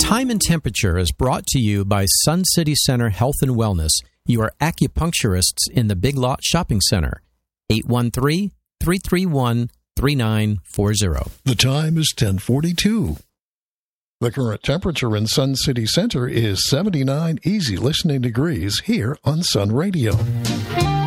Time and Temperature is brought to you by Sun City Center Health and Wellness, your acupuncturists in the Big Lot Shopping Center. 813-331-3940. The time is 10:42. The current temperature in Sun City Center is 79 easy listening degrees here on Sun Radio.